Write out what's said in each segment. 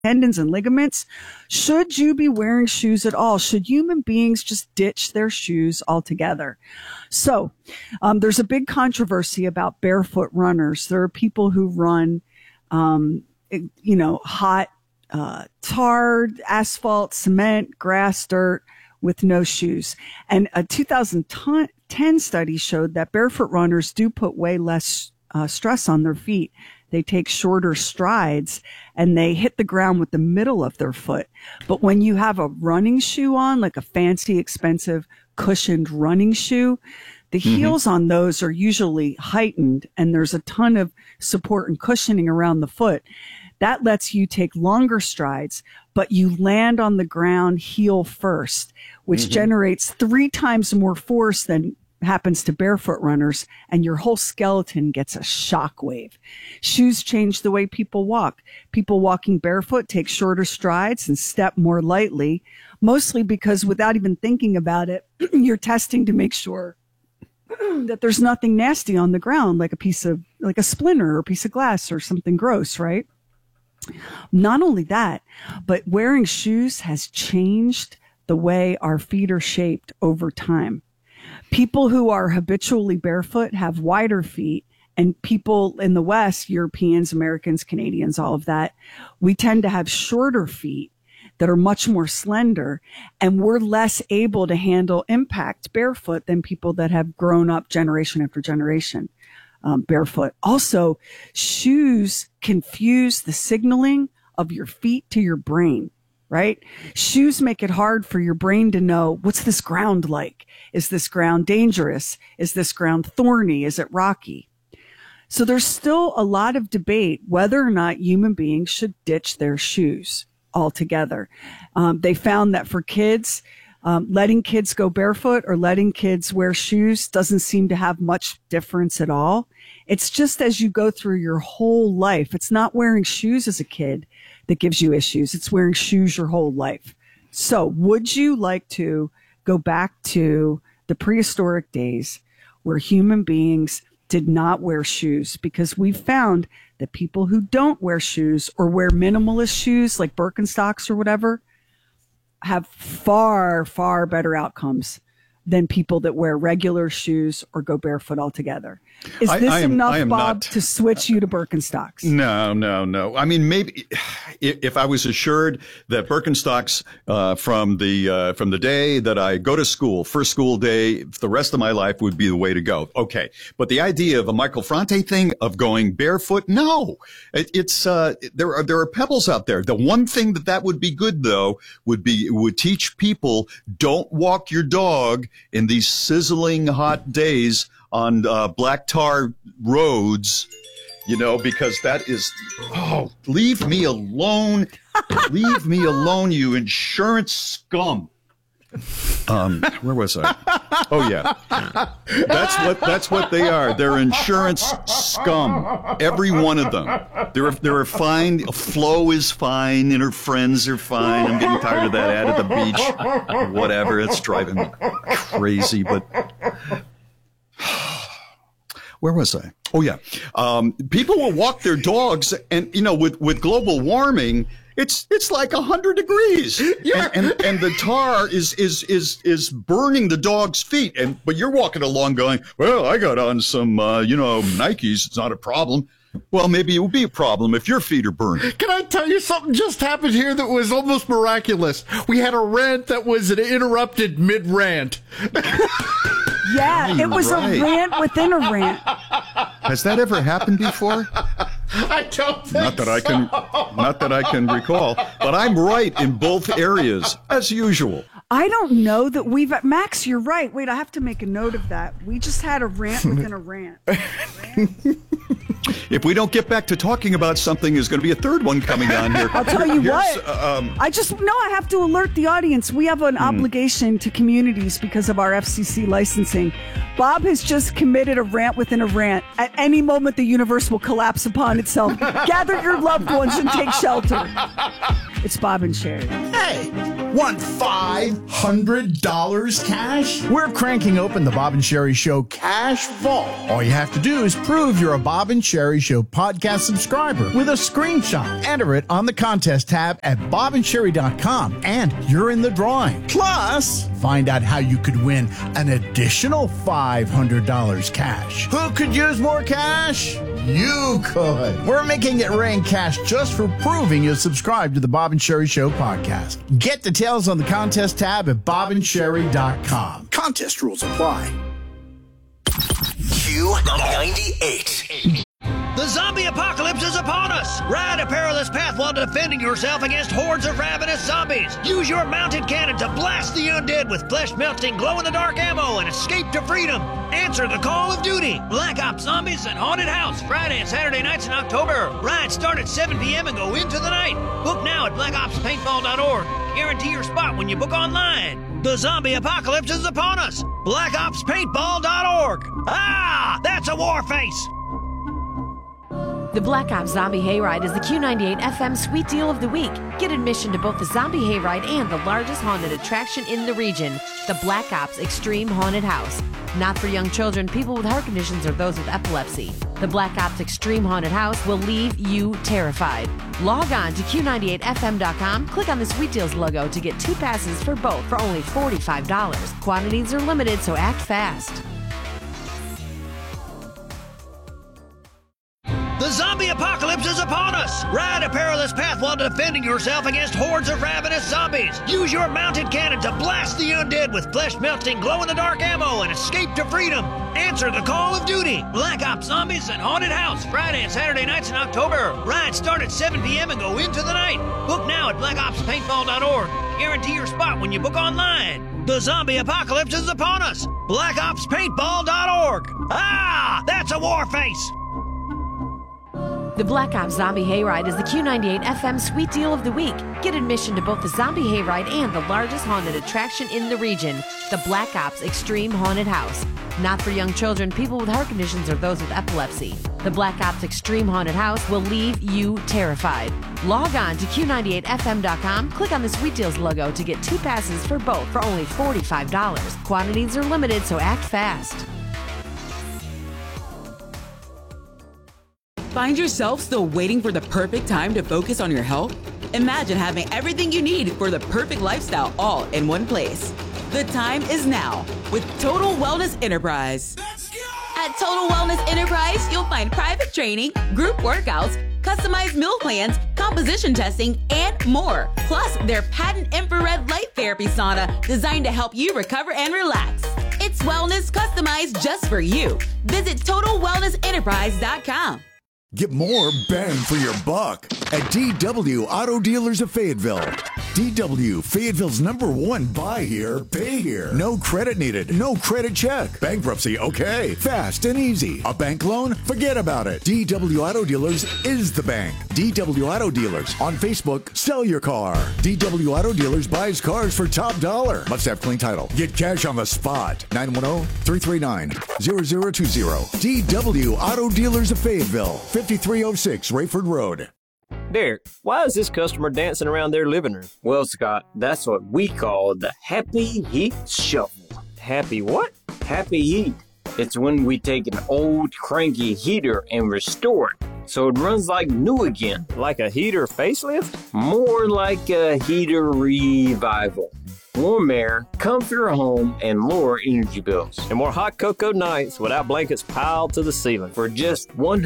tendons and ligaments. Should you be wearing shoes at all? Should human beings just ditch their shoes altogether? So there's a big controversy about barefoot runners. There are people who run, hot, tarred asphalt, cement, grass, dirt with no shoes. And a 2010 study showed that barefoot runners do put way less stress on their feet. They take shorter strides and they hit the ground with the middle of their foot. But when you have a running shoe on, like a fancy, expensive, cushioned running shoe, the heels on those are usually heightened and there's a ton of support and cushioning around the foot. That lets you take longer strides, but you land on the ground heel first, which generates 3 times more force than happens to barefoot runners, and your whole skeleton gets a shockwave. Shoes change the way people walk. People walking barefoot take shorter strides and step more lightly, mostly because without even thinking about it, you're testing to make sure that there's nothing nasty on the ground, like a splinter or a piece of glass or something gross, right? Not only that, but wearing shoes has changed the way our feet are shaped over time. People who are habitually barefoot have wider feet, and people in the West, Europeans, Americans, Canadians, all of that, we tend to have shorter feet that are much more slender, and we're less able to handle impact barefoot than people that have grown up generation after generation barefoot. Also, shoes confuse the signaling of your feet to your brain. Right? Shoes make it hard for your brain to know, what's this ground like? Is this ground dangerous? Is this ground thorny? Is it rocky? So there's still a lot of debate whether or not human beings should ditch their shoes altogether. They found that for kids, letting kids go barefoot or letting kids wear shoes doesn't seem to have much difference at all. It's just as you go through your whole life. It's not wearing shoes as a kid that gives you issues. It's wearing shoes your whole life. So would you like to go back to the prehistoric days where human beings did not wear shoes? Because we've found that people who don't wear shoes or wear minimalist shoes like Birkenstocks or whatever have far, far better outcomes than people that wear regular shoes or go barefoot altogether. Is this enough, Bob, to switch you to Birkenstocks? No. I mean, maybe if I was assured that Birkenstocks from the day that I go to school, first school day, the rest of my life would be the way to go. Okay. But the idea of a Michael Franti thing of going barefoot, no. It's there are pebbles out there. The one thing that would be good, though, would teach people, don't walk your dog in these sizzling hot days on black tar roads, because that is, leave me alone. Leave me alone, you insurance scum. Where was I? Oh, yeah. That's what they are. They're insurance scum. Every one of them. They're fine. Flo is fine and her friends are fine. I'm getting tired of that ad at the beach. Whatever. It's driving me crazy, but where was I? Oh, yeah. People will walk their dogs and, with global warming, it's like 100 degrees, yeah. and the tar is burning the dog's feet, but you're walking along going, well, I got on some Nikes, it's not a problem. Well, maybe it will be a problem if your feet are burning. Can I tell you something just happened here that was almost miraculous? We had a rant that was an interrupted mid-rant. Yeah, it was a rant within a rant. Has that ever happened before? I don't think Not that I can recall, but I'm right in both areas, as usual. I don't know that Max, you're right. Wait, I have to make a note of that. We just had a rant within a rant. If we don't get back to talking about something, there's going to be a third one coming on here. I'll tell you what. I have to alert the audience. We have an obligation to communities because of our FCC licensing. Bob has just committed a rant within a rant. At any moment, the universe will collapse upon itself. Gather your loved ones and take shelter. It's Bob and Sherry. Hey, want $500 cash? We're cranking open the Bob and Sherry Show Cash Vault. All you have to do is prove you're a Bob and Sherry Show podcast subscriber with a screenshot. Enter it on the contest tab at bobandsherry.com, and you're in the drawing. Plus, find out how you could win an additional $500 cash. Who could use more cash? You could. We're making it rain cash just for proving you subscribe to the Bob and Sherry Show podcast. Get details on the contest tab at bobandsherry.com. Contest rules apply. Q98. The zombie apocalypse is upon us! Ride a perilous path while defending yourself against hordes of ravenous zombies. Use your mounted cannon to blast the undead with flesh-melting, glow-in-the-dark ammo and escape to freedom. Answer the call of duty. Black Ops Zombies and Haunted House, Friday and Saturday nights in October. Rides start at 7 p.m. and go into the night. Book now at blackopspaintball.org. Guarantee your spot when you book online. The zombie apocalypse is upon us. blackopspaintball.org. Ah, that's a war face. The Black Ops Zombie Hayride is the Q98 FM Sweet Deal of the Week. Get admission to both the Zombie Hayride and the largest haunted attraction in the region, the Black Ops Extreme Haunted House. Not for young children, people with heart conditions, or those with epilepsy. The Black Ops Extreme Haunted House will leave you terrified. Log on to Q98FM.com, click on the Sweet Deals logo to get 2 passes for both for only $45. Quantities are limited, so act fast. The zombie apocalypse is upon us! Ride a perilous path while defending yourself against hordes of ravenous zombies. Use your mounted cannon to blast the undead with flesh-melting, glow-in-the-dark ammo and escape to freedom. Answer the call of duty. Black Ops Zombies and Haunted House, Friday and Saturday nights in October. Rides start at 7 p.m. and go into the night. Book now at blackopspaintball.org. Guarantee your spot when you book online. The zombie apocalypse is upon us. blackopspaintball.org. Ah, that's a war face. The Black Ops Zombie Hayride is the Q98 FM Sweet Deal of the Week. Get admission to both the Zombie Hayride and the largest haunted attraction in the region, the Black Ops Extreme Haunted House. Not for young children, people with heart conditions, or those with epilepsy. The Black Ops Extreme Haunted House will leave you terrified. Log on to Q98FM.com, click on the Sweet Deals logo to get 2 passes for both for only $45. Quantities are limited, so act fast. Find yourself still waiting for the perfect time to focus on your health? Imagine having everything you need for the perfect lifestyle all in one place. The time is now with Total Wellness Enterprise. At Total Wellness Enterprise, you'll find private training, group workouts, customized meal plans, composition testing, and more. Plus, their patent infrared light therapy sauna designed to help you recover and relax. It's wellness customized just for you. Visit TotalWellnessEnterprise.com. Get more bang for your buck at DW Auto Dealers of Fayetteville. DW, Fayetteville's #1 buy here, pay here. No credit needed, no credit check. Bankruptcy, okay. Fast and easy. A bank loan? Forget about it. DW Auto Dealers is the bank. DW Auto Dealers. On Facebook, sell your car. DW Auto Dealers buys cars for top dollar. Must have clean title. Get cash on the spot. 910-339-0020. DW Auto Dealers of Fayetteville. 5306 Rayford Road. Derek, why is this customer dancing around their living room? Well, Scott, that's what we call the Happy Heat Shuffle. Happy what? Happy Heat. It's when we take an old cranky heater and restore it so it runs like new again. Like a heater facelift? More like a heater revival. Warm air, comfier home, and lower energy bills. And more hot cocoa nights without blankets piled to the ceiling. For just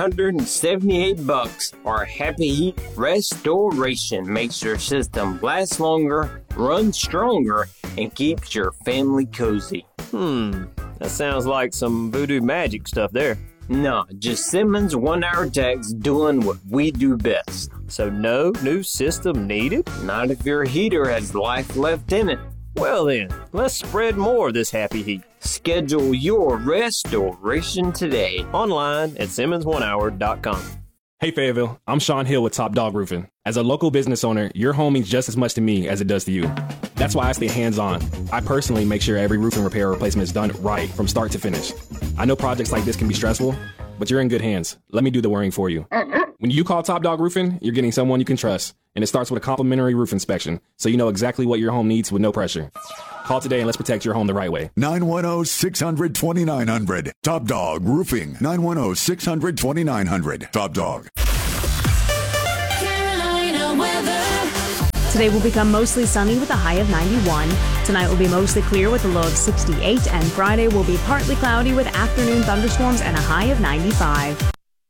$178, our Happy Heat Restoration makes your system last longer, run stronger, and keeps your family cozy. That sounds like some voodoo magic stuff there. No, just Simmons 1-hour techs doing what we do best. So no new system needed? Not if your heater has life left in it. Well then, let's spread more of this happy heat. Schedule your restoration today. Online at Simmons1hour.com. Hey Fayetteville, I'm Sean Hill with Top Dog Roofing. As a local business owner, your home means just as much to me as it does to you. That's why I stay hands-on. I personally make sure every roofing repair or replacement is done right from start to finish. I know projects like this can be stressful, but you're in good hands. Let me do the worrying for you. When you call Top Dog Roofing, you're getting someone you can trust. And it starts with a complimentary roof inspection, so you know exactly what your home needs with no pressure. Call today and let's protect your home the right way. 910-600-2900. Top Dog Roofing. 910-600-2900. Top Dog. Carolina weather. Today will become mostly sunny with a high of 91. Tonight will be mostly clear with a low of 68. And Friday will be partly cloudy with afternoon thunderstorms and a high of 95.